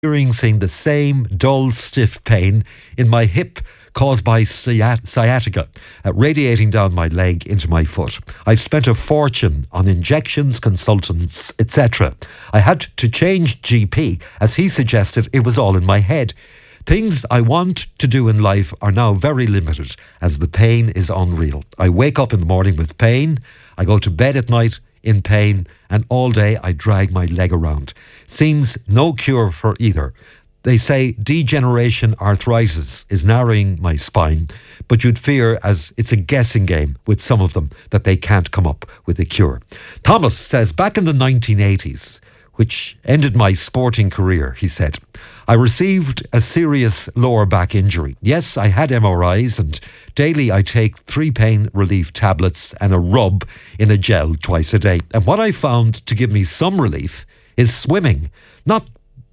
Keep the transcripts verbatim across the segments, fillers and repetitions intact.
experiencing the same dull, stiff pain in my hip caused by sciat- sciatica, uh, radiating down my leg into my foot. I've spent a fortune on injections, consultants, et cetera. I had to change G P as he suggested it was all in my head. Things I want to do in life are now very limited as the pain is unreal. I wake up in the morning with pain, I go to bed at night in pain, and all day I drag my leg around. Seems no cure for either. They say degeneration arthritis is narrowing my spine, but you'd fear, as it's a guessing game with some of them, that they can't come up with a cure. Thomas says, back in the nineteen eighties, which ended my sporting career, he said, I received a serious lower back injury. Yes, I had M R Is, and daily I take three pain relief tablets and a rub in a gel twice a day. And what I found to give me some relief is swimming. Not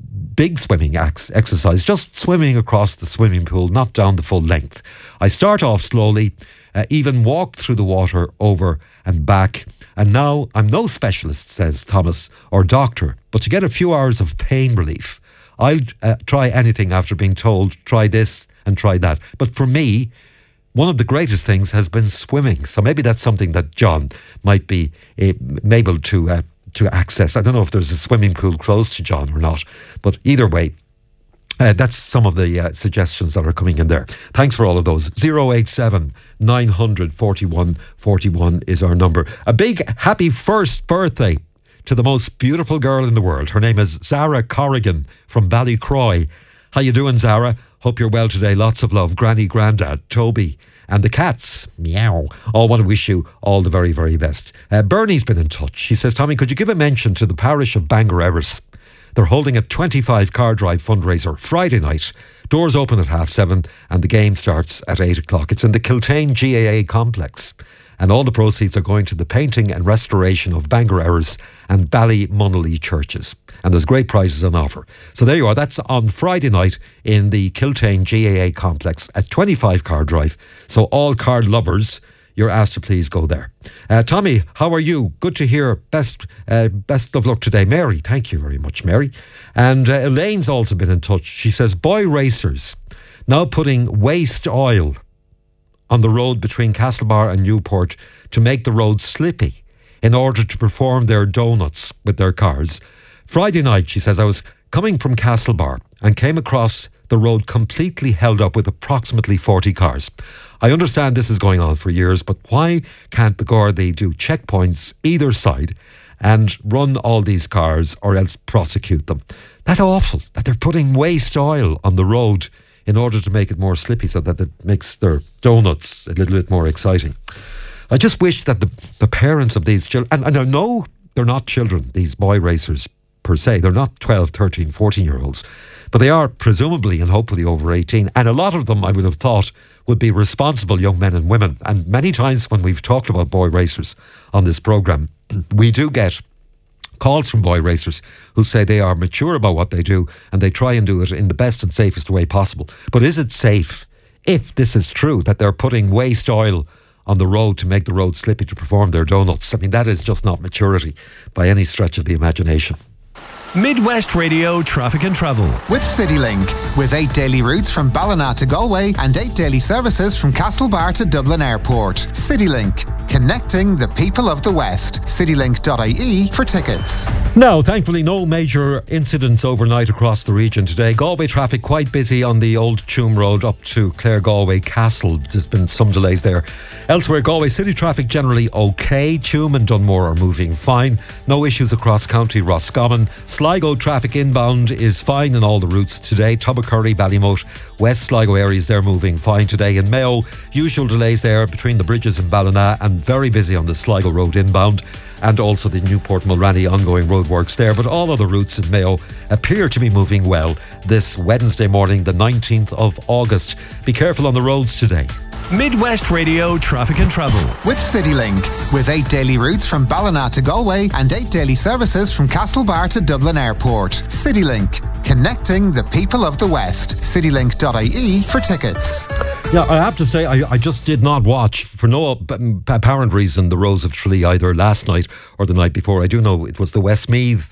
big swimming ex- exercise, just swimming across the swimming pool, not down the full length. I start off slowly, uh, even walk through the water over and back. And now I'm no specialist, says Thomas, or doctor, but to get a few hours of pain relief, I'll uh, try anything after being told, try this and try that. But for me, one of the greatest things has been swimming. So maybe that's something that John might be uh, able to uh, to access. I don't know if there's a swimming pool close to John or not, but either way, uh, that's some of the uh, suggestions that are coming in there. Thanks for all of those. zero eight seven nine hundred forty-one forty-one is our number. A big happy first birthday to the most beautiful girl in the world. Her name is Zara Corrigan from Ballycroy. How you doing, Zara? Hope you're well today. Lots of love. Granny, Grandad, Toby and the cats. Meow. All want to wish you all the very, very best. Uh, Bernie's been in touch. She says, Tommy, could you give a mention to the parish of Bangor Erris? They're holding a twenty-five car drive fundraiser Friday night. Doors open at half seven and the game starts at eight o'clock. It's in the Kiltane G A A complex. And all the proceeds are going to the painting and restoration of Bangor Erris and Ballymonelly churches. And there's great prizes on offer. So there you are. That's on Friday night in the Kiltane G A A complex at twenty-five car drive. So all car lovers, you're asked to please go there. Uh, Tommy, how are you? Good to hear. Best uh, best of luck today. Mary, thank you very much, Mary. And uh, Elaine's also been in touch. She says, boy racers now putting waste oil on the road between Castlebar and Newport to make the road slippy in order to perform their donuts with their cars. Friday night, she says, I was coming from Castlebar and came across the road completely held up with approximately forty cars. I understand this is going on for years, but why can't the Gardaí do checkpoints either side and run all these cars or else prosecute them? That's awful that they're putting waste oil on the road in order to make it more slippy so that it makes their donuts a little bit more exciting. I just wish that the, the parents of these children, and, and I know they're not children, these boy racers per se, they're not twelve, thirteen, fourteen year olds, but they are presumably and hopefully over eighteen, and a lot of them I would have thought would be responsible young men and women. And many times when we've talked about boy racers on this programme, we do get calls from boy racers who say they are mature about what they do and they try and do it in the best and safest way possible. But is it safe, if this is true, that they're putting waste oil on the road to make the road slippy to perform their donuts? I mean, that is just not maturity by any stretch of the imagination. Midwest Radio Traffic and Travel with CityLink, with eight daily routes from Ballina to Galway and eight daily services from Castlebar to Dublin Airport. CityLink, connecting the people of the West. citylink dot I E for tickets. Now, thankfully, no major incidents overnight across the region today. Galway traffic quite busy on the Old Tuam Road up to Clare Galway Castle. There's been some delays there. Elsewhere, Galway City traffic generally okay. Tuam and Dunmore are moving fine. No issues across County Roscommon. Sligo traffic inbound is fine in all the routes today. Tubbercurry, Ballymote, West Sligo areas, they're moving fine today. In Mayo, usual delays there between the bridges in Ballina and very busy on the Sligo Road inbound, and also the Newport Mulranny ongoing roadworks there. But all other routes in Mayo appear to be moving well this Wednesday morning, the nineteenth of August. Be careful on the roads today. Midwest Radio Traffic and Travel with CityLink, with eight daily routes from Ballina to Galway and eight daily services from Castlebar to Dublin Airport. CityLink, connecting the people of the West. citylink dot I E for tickets. Yeah, I have to say, I, I just did not watch, for no apparent reason, the Rose of Tralee either last night or the night before. I do know it was the Westmeath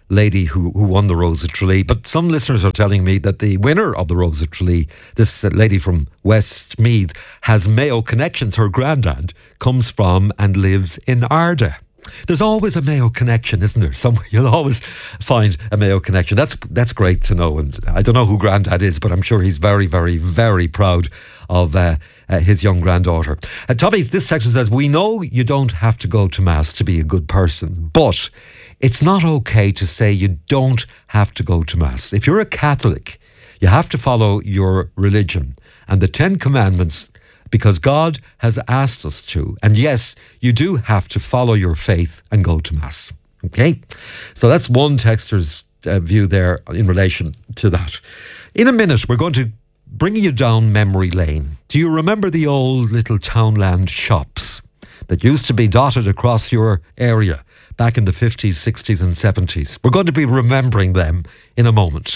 lady who, who won the Rose of Tralee. But some listeners are telling me that the winner of the Rose of Tralee, this uh, lady from Westmeath, has Mayo connections. Her granddad comes from and lives in Ardagh. There's always a Mayo connection, isn't there? Somewhere you'll always find a Mayo connection. That's that's great to know. And I don't know who Grandad is, but I'm sure he's very, very, very proud of uh, uh, his young granddaughter. Uh, Tommy, this section says, we know you don't have to go to Mass to be a good person, but it's not okay to say you don't have to go to Mass. If you're a Catholic, you have to follow your religion and the Ten Commandments, because God has asked us to. And yes, you do have to follow your faith and go to Mass. Okay? So that's one texter's uh, view there in relation to that. In a minute, we're going to bring you down memory lane. Do you remember the old little townland shops that used to be dotted across your area back in the fifties, sixties and seventies? We're going to be remembering them in a moment.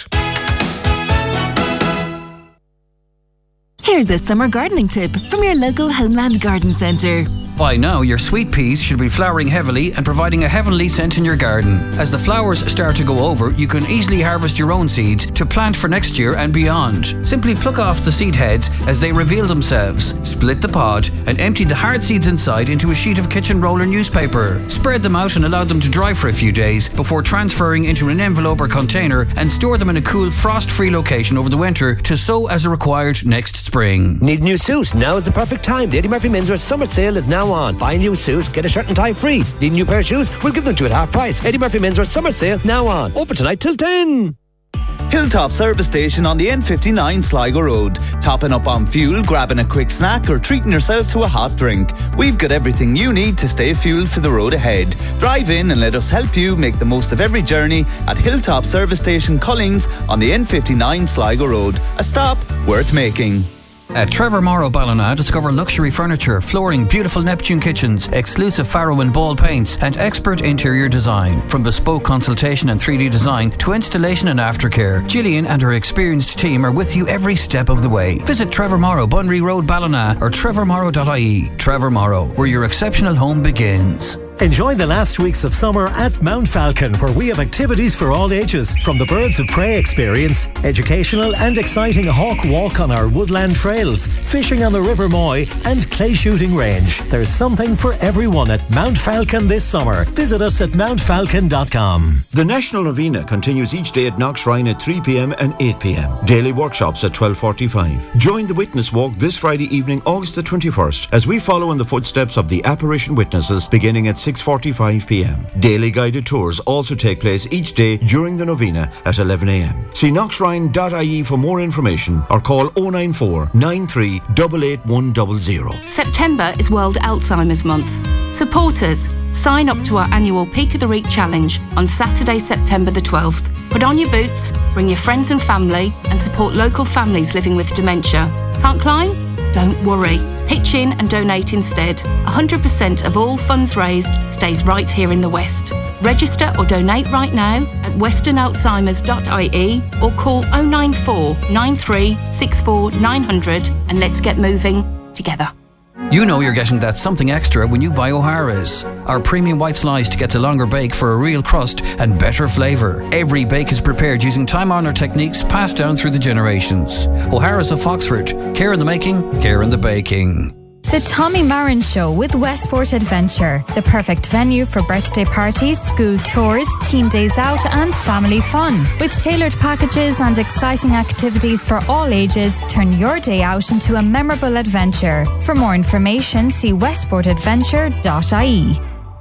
Here's a summer gardening tip from your local Homeland Garden Centre. By now, your sweet peas should be flowering heavily and providing a heavenly scent in your garden. As the flowers start to go over, you can easily harvest your own seeds to plant for next year and beyond. Simply pluck off the seed heads as they reveal themselves, split the pod, and empty the hard seeds inside into a sheet of kitchen roller newspaper. Spread them out and allow them to dry for a few days before transferring into an envelope or container, and store them in a cool, frost-free location over the winter to sow as required next spring. Need a new suit? Now is the perfect time. The Eddie Murphy Menswear Summer Sale is now on. Buy a new suit, get a shirt and tie free. Need a new pair of shoes? We'll give them to you at half price. Eddie Murphy Menswear Summer Sale now on. Open tonight till ten. Hilltop Service Station on the N fifty-nine Sligo Road. Topping up on fuel, grabbing a quick snack or treating yourself to a hot drink. We've got everything you need to stay fueled for the road ahead. Drive in and let us help you make the most of every journey at Hilltop Service Station Collings on the N fifty-nine Sligo Road. A stop worth making. At Trevor Morrow Ballina, discover luxury furniture, flooring, beautiful Neptune kitchens, exclusive Faro and Ball paints, and expert interior design. From bespoke consultation and three D design to installation and aftercare, Gillian and her experienced team are with you every step of the way. Visit Trevor Morrow, Bunry Road, Ballina, or trevor morrow dot I E. Trevor Morrow, where your exceptional home begins. Enjoy the last weeks of summer at Mount Falcon, where we have activities for all ages, from the Birds of Prey experience, educational and exciting hawk walk on our woodland trails, fishing on the River Moy, and clay shooting range. There's something for everyone at Mount Falcon this summer. Visit us at mount falcon dot com. The National Novena continues each day at Knock Shrine at three p.m. and eight p.m. Daily workshops at twelve forty-five. Join the Witness Walk this Friday evening, August the twenty-first, as we follow in the footsteps of the apparition witnesses beginning at six forty-five p.m. Daily guided tours also take place each day during the novena at eleven a.m. See knock shrine dot I E for more information or call oh nine four, nine three eight eight one zero zero. September is World Alzheimer's Month. Support us. Sign up to our annual Peak of the Reek Challenge on Saturday, September the twelfth. Put on your boots, bring your friends and family, and support local families living with dementia. Can't climb? Don't worry. Pitch in and donate instead. one hundred percent of all funds raised stays right here in the West. Register or donate right now at western alzheimers dot I E or call oh nine four, nine three six four nine hundred and let's get moving together. You know you're getting that something extra when you buy O'Hara's. Our premium white slice gets a longer bake for a real crust and better flavour. Every bake is prepared using time-honoured techniques passed down through the generations. O'Hara's of Foxford. Care in the making, care in the baking. The Tommy Marin Show with Westport Adventure, the perfect venue for birthday parties, school tours, team days out and family fun. With tailored packages and exciting activities for all ages, turn your day out into a memorable adventure. For more information, see westport adventure dot I E.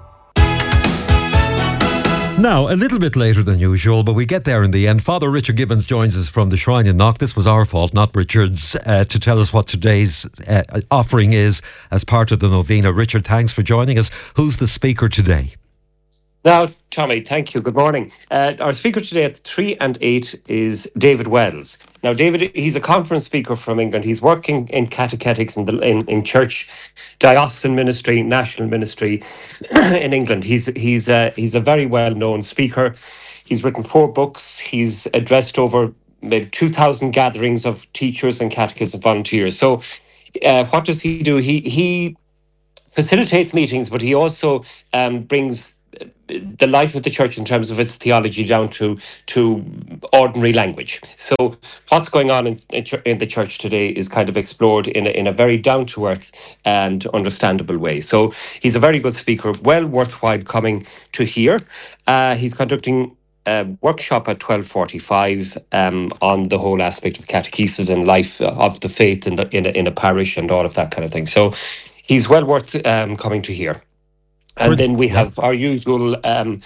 Now, a little bit later than usual, but we get there in the end. Father Richard Gibbons joins us from the Shrine in Knock. This was our fault, not Richard's, uh, to tell us what today's uh, offering is as part of the novena. Richard, thanks for joining us. Who's the speaker today? Now, Tommy, thank you. Good morning. Uh, our speaker today at three and eight is David Wells. Now, David, he's a conference speaker from England. He's working in catechetics in, the, in, in church, diocesan ministry, national ministry in England. He's he's uh, he's a very well-known speaker. He's written four books. He's addressed over maybe two thousand gatherings of teachers and catechists and volunteers. So uh, what does he do? He, he facilitates meetings, but he also um, brings the life of the church in terms of its theology down to to ordinary language. So what's going on in, in, in the church today is kind of explored in a, in a very down-to-earth and understandable way. So he's a very good speaker, well worthwhile coming to hear. Uh, he's conducting a workshop at twelve forty-five um, on the whole aspect of catechesis and life of the faith in, the, in, a, in a parish and all of that kind of thing. So he's well worth um, coming to hear. And then we have our usual um,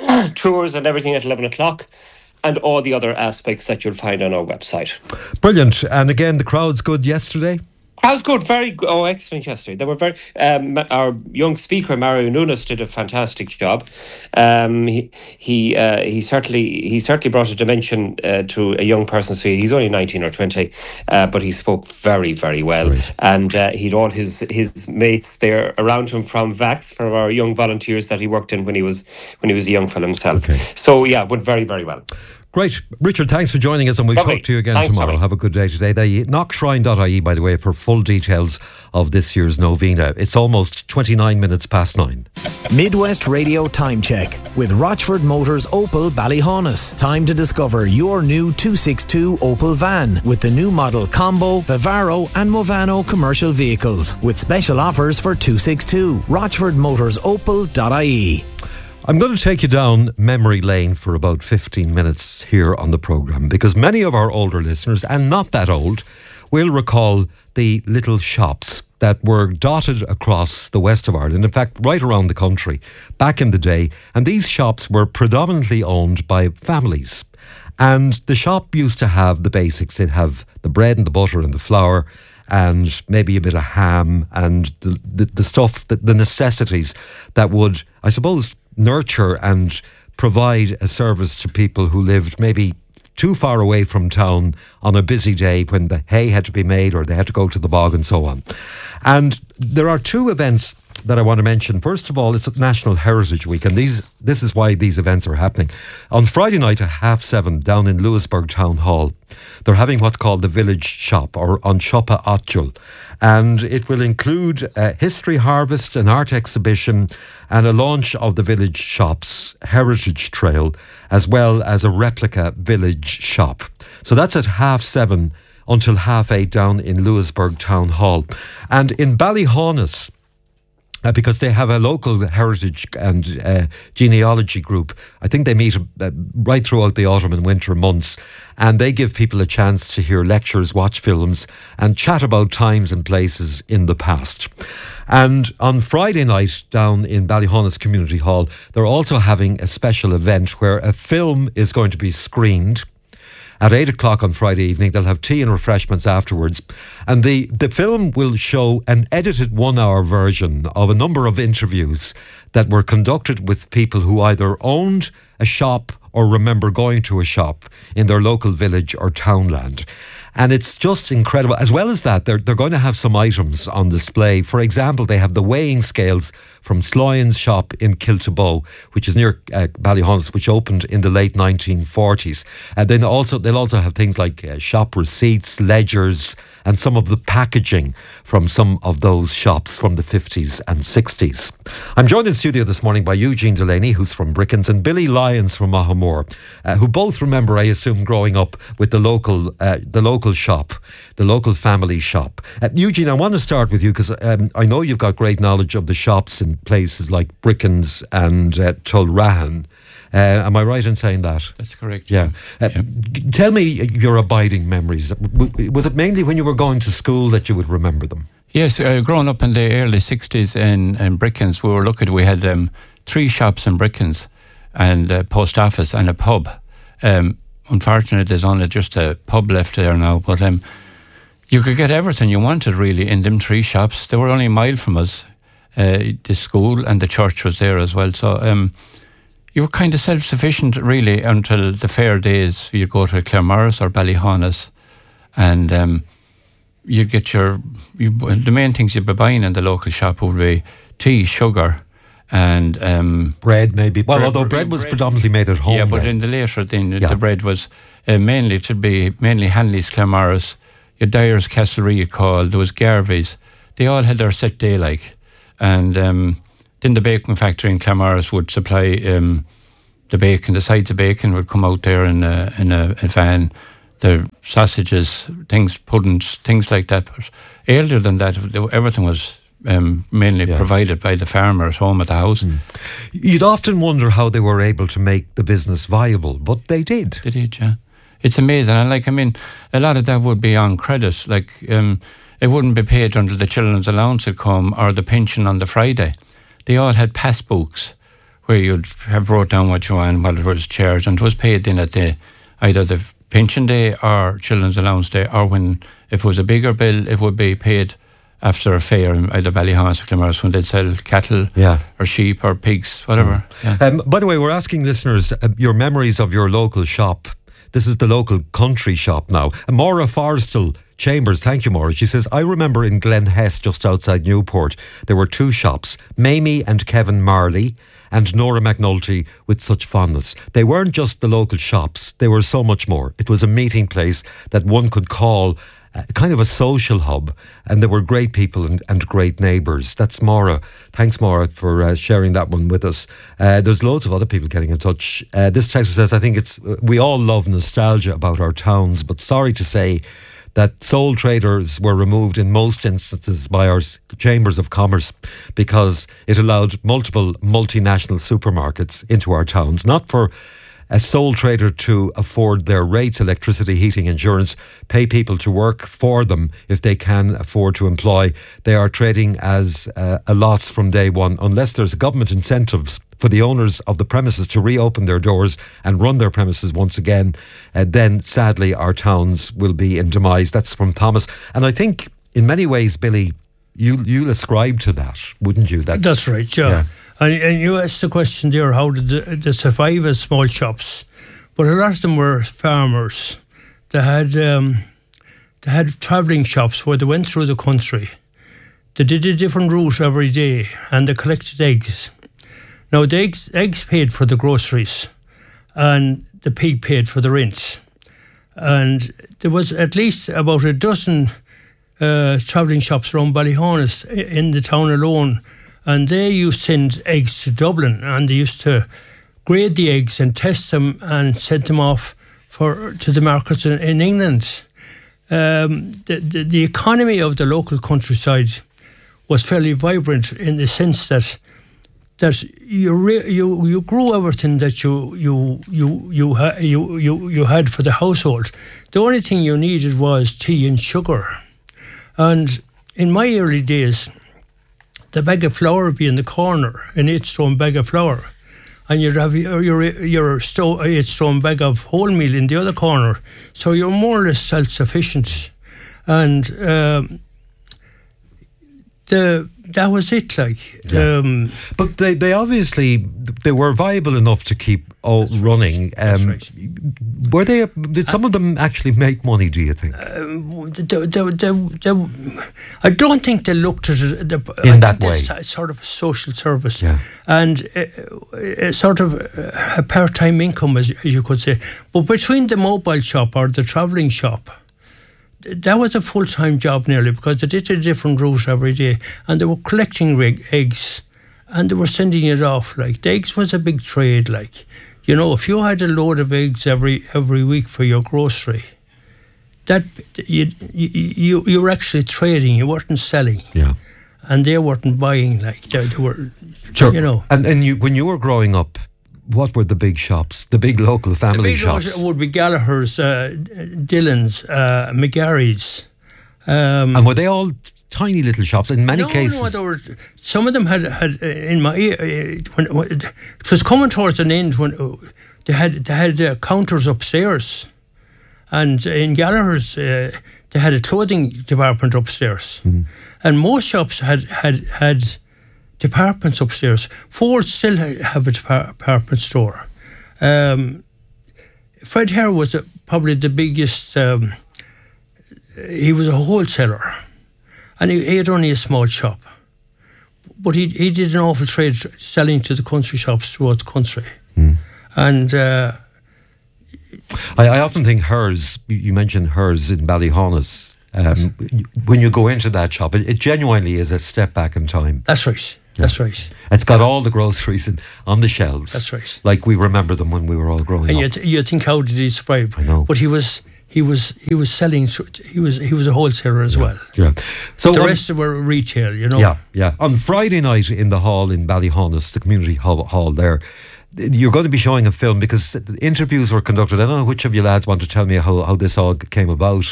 tours and everything at eleven o'clock, and all the other aspects that you'll find on our website. Brilliant. And again, the crowd's good yesterday? That was good, very good. Oh, excellent yesterday. They were very. Um, our young speaker Mario Nunes did a fantastic job. Um, he he uh, he certainly he certainly brought a dimension uh, to a young person's faith. He's only nineteen or twenty, uh, but he spoke very very well. Right. And uh, he'd all his his mates there around him from VAX, from our young volunteers that he worked in when he was when he was a young fellow himself. Okay. So yeah, went very very well. Great. Richard, thanks for joining us, and we'll Lovely. talk to you again thanks, tomorrow. Tommy. Have a good day today. The knock shrine dot I E, by the way, for full details of this year's novena. It's almost twenty-nine minutes past nine. Midwest Radio Time Check with Rochford Motors Opel Ballyhaunis. Time to discover your new two sixty-two Opel van with the new model Combo, Vivaro and Movano commercial vehicles with special offers for two sixty-two. Rochford Motors Opel dot I E. I'm going to take you down memory lane for about fifteen minutes here on the programme, because many of our older listeners, and not that old, will recall the little shops that were dotted across the west of Ireland, in fact right around the country back in the day, and these shops were predominantly owned by families. And the shop used to have the basics. They'd have the bread and the butter and the flour and maybe a bit of ham and the, the, the stuff, the, the necessities that would, I suppose, nurture and provide a service to people who lived maybe too far away from town on a busy day when the hay had to be made or they had to go to the bog and so on. And there are two events that I want to mention. First of all, it's National Heritage Week, and these this is why these events are happening. On Friday night at half seven down in Lewisburg Town Hall, they're having what's called the Village Shop, or An Siopa Áitiúil, and it will include a history harvest, an art exhibition, and a launch of the Village Shop's Heritage Trail, as well as a replica village shop. So that's at half seven until half eight down in Lewisburg Town Hall. And in Ballyhaunis, Uh, because they have a local heritage and uh, genealogy group. I think they meet uh, right throughout the autumn and winter months, and they give people a chance to hear lectures, watch films and chat about times and places in the past. And on Friday night down in Ballyhaunis Community Hall, they're also having a special event where a film is going to be screened. At eight o'clock on Friday evening, they'll have tea and refreshments afterwards. And the, the film will show an edited one-hour version of a number of interviews that were conducted with people who either owned a shop or remember going to a shop in their local village or townland. And it's just incredible. As well as that, they're, they're going to have some items on display. For example, they have the weighing scales from Sloyan's shop in Kiltabo, which is near uh, Ballyhaunis, which opened in the late nineteen forties. And then also they'll also have things like uh, shop receipts, ledgers, and some of the packaging from some of those shops from the fifties and sixties. I'm joined in studio this morning by Eugene Delaney, who's from Brickens, and Billy Lyons from Mahamore, uh, who both remember, I assume, growing up with the local uh, the local shop, the local family shop. Uh, Eugene, I want to start with you because um, I know you've got great knowledge of the shops in places like Brickens and uh, Tulrahan. Uh, am I right in saying that? That's correct. Yeah. Uh, yeah. G- tell me your abiding memories. W- was it mainly when you were going to school that you would remember them? Yes, uh, growing up in the early sixties in, in Brickens, we were lucky. We had um, three shops in Brickens and a post office and a pub. Um, unfortunately, there's only just a pub left there now, but um, you could get everything you wanted really in them three shops. They were only a mile from us. Uh, the school and the church was there as well. So um, you were kind of self-sufficient really until the fair days. You'd go to Claremorris or Ballyhaunis and um, you'd get your, you, the main things you'd be buying in the local shop would be tea, sugar and um, bread maybe. Well, bread, although bread was bread. predominantly made at home. Yeah, but then. in the later thing, yeah. the bread was uh, mainly, to be mainly Hanley's, Claremorris, your Dyer's, Castlereagh called, there was Garvey's. They all had their set day like. And um, then the bacon factory in Clamorris would supply um, the bacon, the sides of bacon would come out there in a, in a, a van, the sausages, things, puddings, things like that. But earlier than that, everything was um, mainly yeah. provided by the farmer at home at the house. Mm. You'd often wonder how they were able to make the business viable, but they did. They did, yeah. It's amazing. And like, I mean, a lot of that would be on credit. Like, um, it wouldn't be paid until the children's allowance had come or the pension on the Friday. They all had passbooks where you'd have wrote down what you want, what it was charged, and it was paid in at the either the pension day or children's allowance day, or when, if it was a bigger bill, it would be paid after a fair in either Ballyhonus or Clamorris when they'd sell cattle yeah. or sheep or pigs, whatever. Mm. Yeah. Um, by the way, we're asking listeners uh, your memories of your local shop. This is the local country shop now. And Maura Forrestal Chambers, thank you, Maura. She says, I remember in Glen Hess, just outside Newport, there were two shops, Mamie and Kevin Marley, and Nora McNulty with such fondness. They weren't just the local shops, they were so much more. It was a meeting place that one could call uh, kind of a social hub, and there were great people and, and great neighbours. That's Maura. Thanks, Maura, for uh, sharing that one with us. Uh, there's loads of other people getting in touch. Uh, this text says, I think it's uh, we all love nostalgia about our towns, but sorry to say that sole traders were removed in most instances by our chambers of commerce because it allowed multiple multinational supermarkets into our towns, not for a sole trader to afford their rates, electricity, heating, insurance, pay people to work for them if they can afford to employ. They are trading as uh, a loss from day one, unless there's government incentives for the owners of the premises to reopen their doors and run their premises once again. Uh, then sadly our towns will be in demise. That's from Thomas. And I think in many ways, Billy, you, you'll ascribe to that, wouldn't you? That, That's right, yeah. yeah. And, and you asked the question there, how did they, they survive as small shops? But a lot of them were farmers. They had um, they had travelling shops where they went through the country. They did a different route every day, and they collected eggs. Now, the eggs, eggs paid for the groceries, and the pig paid for the rent. And there was at least about a dozen uh, travelling shops around Ballyhonus in the town alone, and they used to send eggs to Dublin, and they used to grade the eggs and test them and send them off for to the markets in, in England. Um, the, the, the economy of the local countryside was fairly vibrant in the sense that that you re, you you grew everything that you you you you, ha, you you you had for the household. The only thing you needed was tea and sugar. And in my early days, the bag of flour would be in the corner, an eight-stone bag of flour, and you'd have your your, your sto- eight-stone bag of wholemeal in the other corner. So you're more or less self-sufficient, and um, the that was it. Like, yeah. um, but they they obviously they were viable enough to keep all that's running. Right. Um, that's right. Were they? Did some uh, of them actually make money? Do you think? Um, the, the, the, the, I don't think they looked at it the, in I that think way. It's sort of a social service, yeah. and a, a sort of a part-time income, as you could say. But between the mobile shop or the travelling shop, that was a full-time job nearly, because they did a different route every day, and they were collecting rig, eggs, and they were sending it off. Like, the eggs was a big trade. Like, you know, if you had a load of eggs every every week for your grocery, that you you you were actually trading. You weren't selling. Yeah, and they weren't buying. Like, they, they were, sure. You know. And and you when you were growing up, what were the big shops, the big local family the big shops? would be Gallagher's, uh, Dillon's, uh, McGarry's. Um, and were they all tiny little shops in many no, cases? No, there were, some of them had, had uh, in my uh, when, when it was coming towards an end when uh, they had they had uh, counters upstairs, and in Gallagher's uh, they had a clothing department upstairs, mm. and most shops had had had departments upstairs. Ford still have a department store. Um, Fred Hare was a, probably the biggest. Um, he was a wholesaler. And he, he had only a small shop. But he he did an awful trade selling to the country shops throughout the country. Mm. And uh, I, I often think hers, you mentioned hers in Ballyhonus. Um, when you go into that shop, it, it genuinely is a step back in time. That's right. That's right. It's got all the groceries in, on the shelves. That's right. Like we remember them when we were all growing and up. you th- you think, how did he survive? I know. But he was he was he was selling. He was he was a wholesaler as yeah. well. Yeah. So the on, rest were retail. You know. Yeah, yeah. On Friday night in the hall in Ballyhonus, the community hall, hall there, you're going to be showing a film because interviews were conducted. I don't know which of you lads want to tell me how, how this all came about.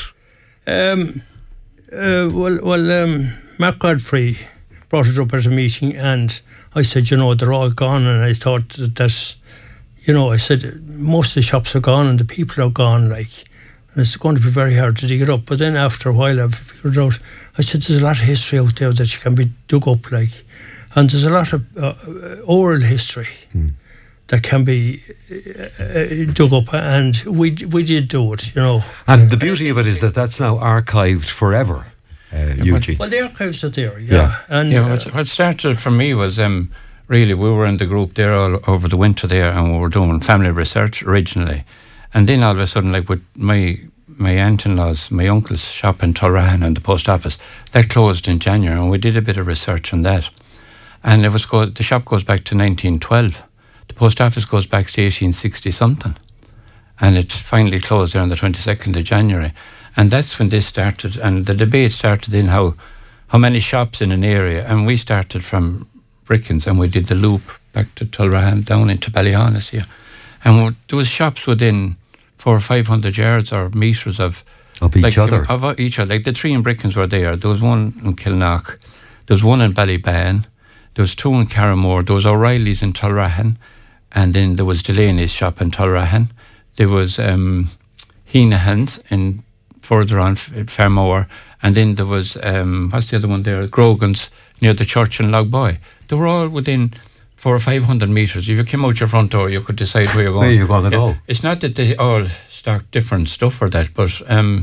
Um. Uh, well, well. Um. Mark Godfrey brought it up at a meeting, and I said, you know, they're all gone, and I thought that that's, you know, I said most of the shops are gone and the people are gone, like, and it's going to be very hard to dig it up. But then after a while, I've figured out. I said, there's a lot of history out there that can be dug up, like, and there's a lot of uh, oral history mm. that can be uh, dug up, and we we did do it, you know. And the beauty of it is that that's now archived forever. Uh, Eugene. Well, the archives are there, yeah. yeah. And yeah, uh, what, what started for me was um, really we were in the group there all over the winter there, and we were doing family research originally, and then all of a sudden, like with my my aunt-in-law's, my uncle's shop in Tulrahan and the post office, that closed in January, and we did a bit of research on that, and it was go- the shop goes back to nineteen twelve, the post office goes back to eighteen sixty something, and it finally closed there on the twenty-second of January. And that's when this started, and the debate started in how how many shops in an area, and we started from Brickens, and we did the loop back to Tulrahan, down into Ballyhonus here, and we, there was shops within four or five hundred yards or metres of of each like, other. Of each other, like the three in Brickens were there. There was one in Kilknock, there was one in Ballyban, there was two in Carramore, there was O'Reilly's in Tulrahan, and then there was Delaney's shop in Tulrahan. There was um, Heenahan's in further on Fermore, and then there was um, what's the other one there? Grogan's near the church in Logboy. They were all within four or five hundred metres. If you came out your front door, you could decide where you're going. Where you're going to yeah. go. It's not that they all stock different stuff or that, but um,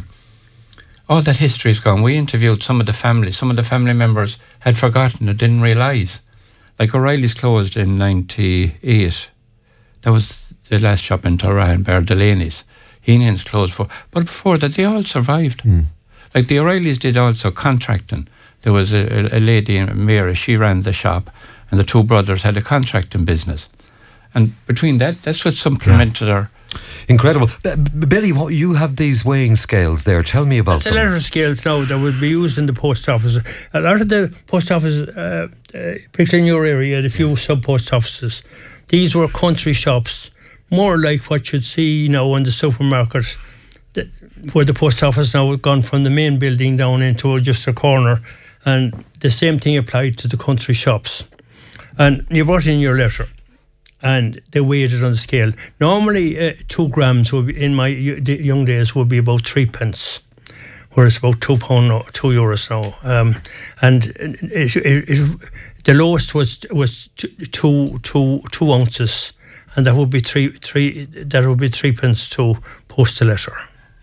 all that history is gone. We interviewed some of the family. Some of the family members had forgotten or didn't realise. Like O'Reilly's closed in ninety-eight. That was the last shop in Tulrahan, Bar Delaney's. Heenan's closed for, but before that they all survived. Mm. Like the O'Reillys did also contracting. There was a, a lady, Mary, she ran the shop, and the two brothers had a contracting business. And between that, that's what supplemented yeah. our... Incredible. B- B- Billy, what, you have these weighing scales there. Tell me about It's them. a letter scales now that would be used in the post office. A lot of the post office, uh, uh, particularly in your area, the few sub-post offices, these were country shops, more like what you'd see now in the supermarket, the, where the post office now has gone from the main building down into just a corner, and the same thing applied to the country shops. And you brought in your letter, and they weighed it on the scale. Normally, uh, two grams would be, in my young days, would be about three pence, whereas about two pound, two euros now. Um, and it, it, it, the lowest was was two, two, two ounces. And that would be three, three. That would be three pence to post a letter,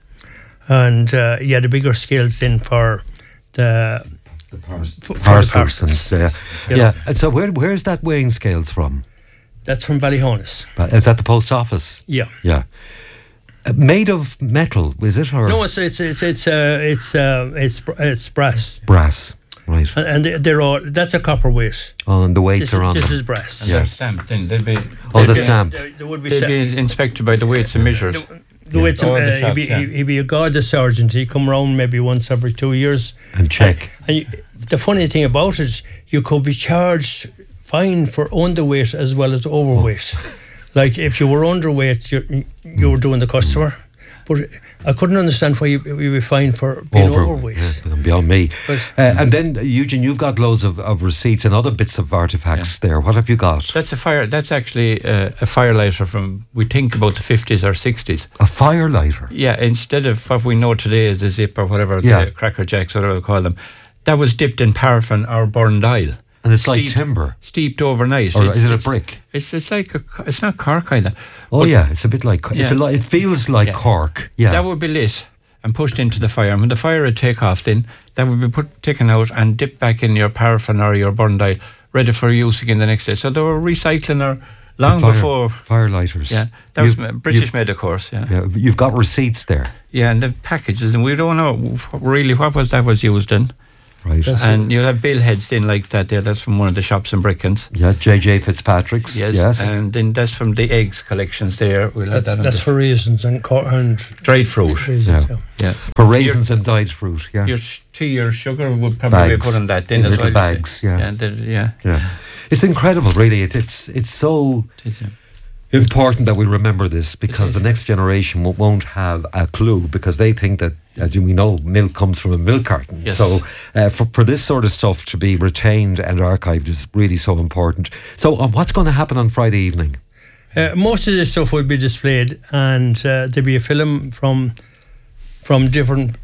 and uh, yeah, the bigger scales then for the, the par- for, parcels. For the parcels. And, uh, yeah. yeah. And so where where is that weighing scales from? That's from Ballyhonus. Is that the post office? Yeah. Yeah. Uh, made of metal, is it? Or no, it's it's it's it's uh, it's uh, it's it's brass. Brass. Right. And, and they're all, that's a copper weight. Oh, and the weights this, are on This them. is brass. And yeah. they're stamped then. They'd be, oh, they'd the be, stamp. There, there would be they'd sa- be inspected by the weights and measures. The, the yeah. weights and, uh, shops, he'd, be, yeah. he'd be a Garda sergeant. He'd come around maybe once every two years. And check. And, and you, the funny thing about it, you could be charged fine for underweight as well as overweight. Oh. Like if you were underweight, you you were doing the customer. But I couldn't understand why you would be fined for being Over, overweight. Yeah, beyond me. But, uh, and then, Eugene, you've got loads of, of receipts and other bits of artefacts yeah. there. What have you got? That's a fire. That's actually uh, a firelighter from, we think, about the fifties or sixties. A firelighter? Yeah, instead of what we know today as a zip or whatever, yeah. the Cracker Jacks, whatever we call them, that was dipped in paraffin or burned oil. And it's steeped, like timber, steeped overnight. Or it's, is it a it's, brick? It's it's like a, it's not cork either. Oh but yeah, it's a bit like yeah. it's a, it feels like yeah. cork. Yeah, that would be lit and pushed into the fire. And when the fire would take off, then that would be put taken out and dipped back in your paraffin or your burned oil, ready for use again the next day. So they were recycling or long fire, before firelighters. Yeah, that you've, was British made, of course. Yeah. yeah, you've got receipts there. Yeah, and the packages, and we don't know really what was that was used in. Right. That's And you'll have billheads in like that there. That's from one of the shops in Brickens. Yeah, J J Fitzpatrick's. Yes. Yes. And then that's from the eggs collections there. We'll have That's, that on that's the for raisins and co- and dried fruit. raisins, Yeah. yeah. Yeah. For raisins and dyed fruit. Yeah. Your sh- tea or sugar would probably Bags. put on that then In as little well. you bags, say. yeah. And then, yeah. Yeah. It's incredible, really. It, it's it's so It is, yeah. important that we remember this, because the next generation w- won't have a clue, because they think that, as we know, milk comes from a milk carton. Yes. So uh, for, for this sort of stuff to be retained and archived is really so important. So um, what's going to happen on Friday evening? Uh, most of this stuff will be displayed, and uh, there'll be a film from from different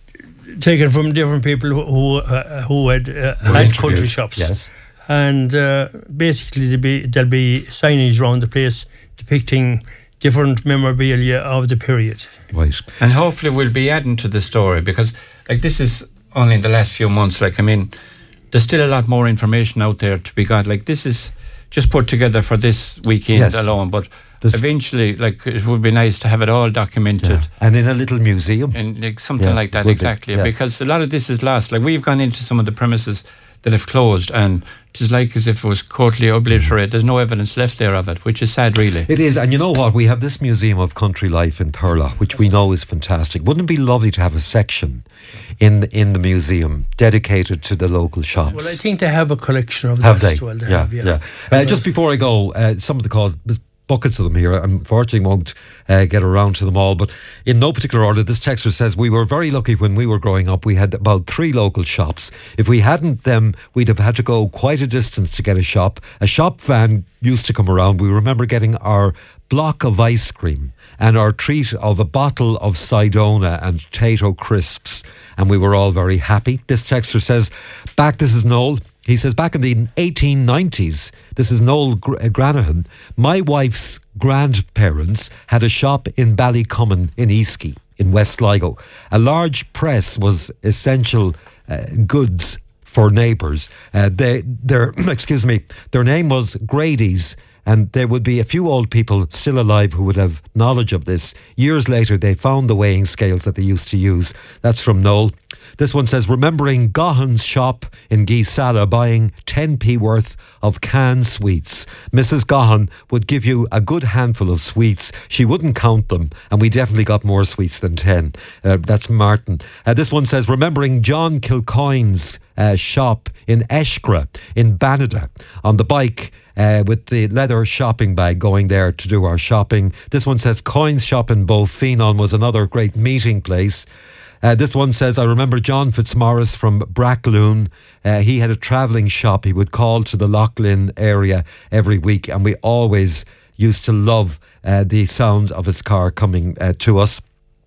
taken from different people who who, uh, who had uh, had interviewed, country shops. yes. And uh, basically there'll be there'll be signage around the place depicting different memorabilia of the period. Right. And hopefully we'll be adding to the story, because like this is only in the last few months. Like, I mean, there's still a lot more information out there to be got. Like, this is just put together for this weekend Yes. alone, but There's- eventually, like, it would be nice to have it all documented. Yeah. And in a little museum. And like something Yeah, like that, would be, exactly. yeah. Because a lot of this is lost. Like, we've gone into some of the premises that have closed, and it is like as if it was totally obliterated. There's no evidence left there of it, which is sad, really. It is, and you know what? We have this Museum of Country Life in Thurlow, which we know is fantastic. Wouldn't it be lovely to have a section in the, in the museum dedicated to the local shops? Well, I think they have a collection of Have that they? as well. They yeah, have, yeah. Uh, just before I go, uh, some of the calls, there's buckets of them here. I unfortunately won't uh, get around to them all, but in no particular order, this texter says, we were very lucky when we were growing up. We had about three local shops. If we hadn't them, we'd have had to go quite a distance to get a shop. A shop van used to come around. We remember getting our block of ice cream and our treat of a bottle of Sidona and Tato crisps, and we were all very happy. This texter says, back, this is Noel. He says, back in the eighteen nineties, this is Noel Gr- uh, Granahan, my wife's grandparents had a shop in Ballycommon in Easky, in West Sligo. A large press was essential uh, goods for neighbours. Uh, they, their, excuse me, their name was Grady's, and there would be a few old people still alive who would have knowledge of this. Years later, they found the weighing scales that they used to use. That's from Noel. This one says, remembering Gahan's shop in Geesala buying ten p worth of canned sweets. Missus Gahan would give you a good handful of sweets. She wouldn't count them, and we definitely got more sweets than ten. Uh, that's Martin. Uh, this one says, remembering John Kilcoyne's uh, shop in Eshkra in Banada on the bike, Uh, with the leather shopping bag, going there to do our shopping. This one says Coins Shop in Bowfenon was another great meeting place. Uh, this one says, I remember John Fitzmaurice from Brackloon. Uh, he had a travelling shop. He would call to the Loughlin area every week, and we always used to love uh, the sound of his car coming uh, to us.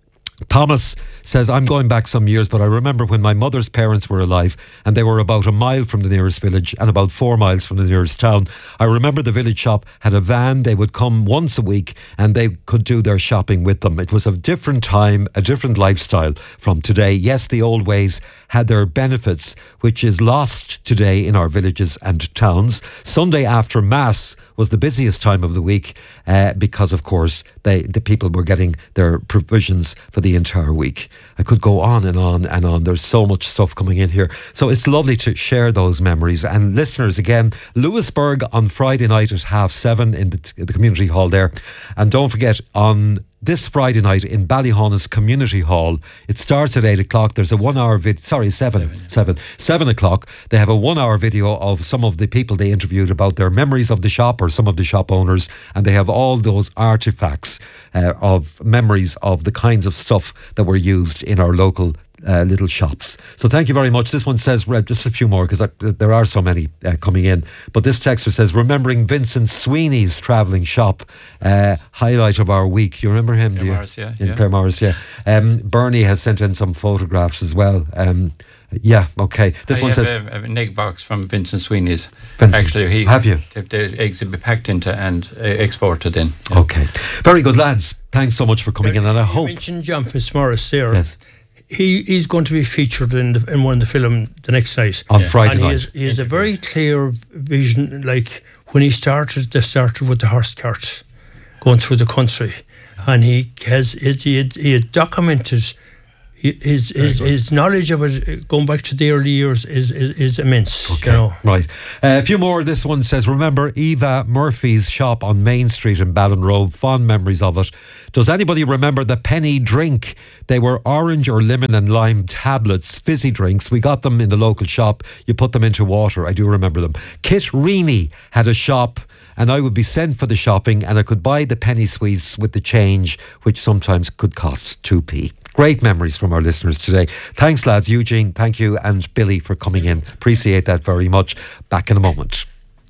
Thomas says, I'm going back some years, but I remember when my mother's parents were alive and they were about a mile from the nearest village and about four miles from the nearest town. I remember the village shop had a van. They would come once a week and they could do their shopping with them. It was a different time, a different lifestyle from today. Yes, the old ways had their benefits, which is lost today in our villages and towns. Sunday after Mass was the busiest time of the week uh, because, of course, they, the people were getting their provisions for the entire week. I could go on and on and on. There's so much stuff coming in here. So it's lovely to share those memories. And listeners, again, Lewisburg on Friday night at half seven in the, the community hall there. And don't forget, on this Friday night in Ballyhonus Community Hall, it starts at eight o'clock. There's a one-hour video. Sorry, seven, seven, seven, seven o'clock. They have a one-hour video of some of the people they interviewed about their memories of the shop, or some of the shop owners, and they have all those artifacts uh, of memories of the kinds of stuff that were used in our local Uh, little shops. So thank you very much. This one says, Red, just a few more because there are so many uh, coming in. But this texter says, remembering Vincent Sweeney's travelling shop, uh, highlight of our week. You remember him? Clare do you? Morris, yeah, In yeah. Clare Morris, yeah. Um, Bernie has sent in some photographs as well. Um, yeah, okay. This I one have says, a, an egg box from Vincent Sweeney's. Vincent, Actually, he have you? The, the eggs would be packed into and uh, exported in. Okay, very good, lads. Thanks so much for coming in, and I You hope. mentioned John Fitzmaurice there. Yes. He he's going to be featured in the, in one of the film the next night On Friday and night. He has, he has a very clear vision. Like when he started, they started with the horse cart going through the country, and he has he had, he had documented his his, his knowledge of it going back to the early years is is, is immense. Okay, you know. right. Uh, a few more. This one says, remember Eva Murphy's shop on Main Street in Ballinrobe? Fond memories of it. Does anybody remember the penny drink? They were orange or lemon and lime tablets, fizzy drinks. We got them in the local shop. You put them into water. I do remember them. Kit Reaney had a shop, and I would be sent for the shopping, and I could buy the penny sweets with the change, which sometimes could cost two p. Great memories from our listeners today. Thanks, lads. Eugene, thank you, and Billy for coming in. Appreciate that very much. Back in a moment.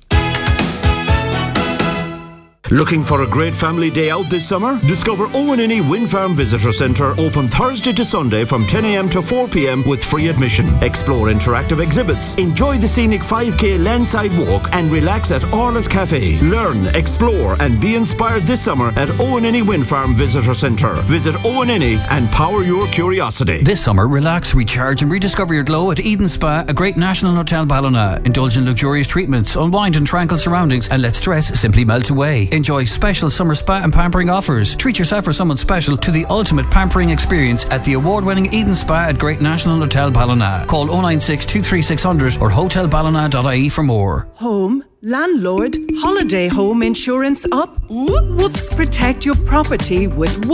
Looking for a great family day out this summer? Discover Owen Innie Wind Farm Visitor Centre, open Thursday to Sunday from ten a m to four p m with free admission. Explore interactive exhibits, enjoy the scenic five k landside walk, and relax at Orla's Cafe. Learn, explore, and be inspired this summer at Owen Innie Wind Farm Visitor Centre. Visit Owen Innie and power your curiosity. This summer, relax, recharge, and rediscover your glow at Eden Spa, a Great National Hotel Ballina. Indulge in luxurious treatments, unwind in tranquil surroundings, and let stress simply melt away. Enjoy special summer spa and pampering offers. Treat yourself or someone special to the ultimate pampering experience at the award-winning Eden Spa at Great National Hotel Ballina. Call oh nine six, two three six hundred or hotel ballina dot I E for more. Home, landlord, holiday home insurance up. Whoops, protect your property with